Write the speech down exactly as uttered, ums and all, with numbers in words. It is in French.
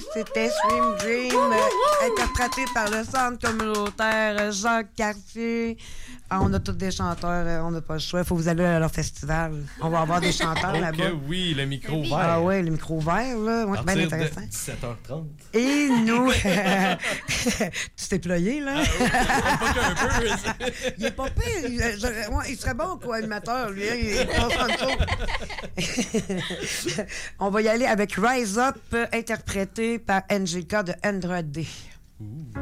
c'était Swim Dream, euh, interprété par le Centre communautaire Jacques Cartier. Ah, on a tous des chanteurs, euh, on n'a pas le choix. Il faut que vous allez à leur festival. On va avoir des chanteurs oh là-bas. oui, le micro ouvert. Ah oui, le micro ouvert, là. Ouais, bien intéressant. dix-sept heures trente. Et nous... tu t'es ployé, là? Ah, pas qu'un peu. Il est pas pire. Il, je, ouais, il serait bon co-animateur, lui. Hein, il, il passe en dessous. On va y aller avec Rise Up, interprété par N G K de Andrade. Ouh.